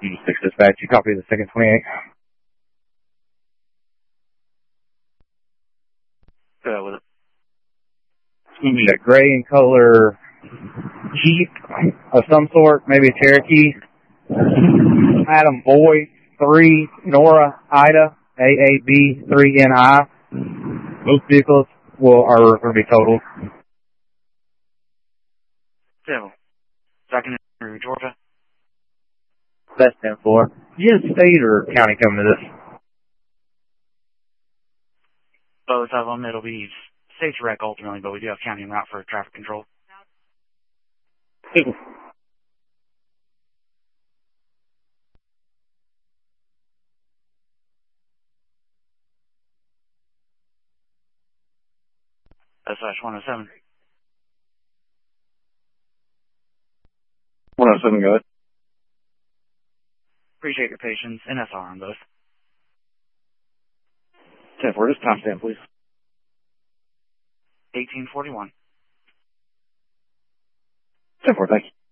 6 dispatch, you copy the second 28. Go with it. It's going to be a gray in color Jeep of some sort, maybe a Cherokee. Adam Boy 3 Nora Ida AAB 3NI. Both vehicles are going to be totaled. Devil. Second in Georgia. That's 10-4. You have state or county coming to this? Both of them. It'll be state rec ultimately, but we do have county en route for traffic control. SH-107. 107, go ahead. Appreciate your patience. NSR on both. 10-4, just timestamp, please. 1841. 10-4, thank you.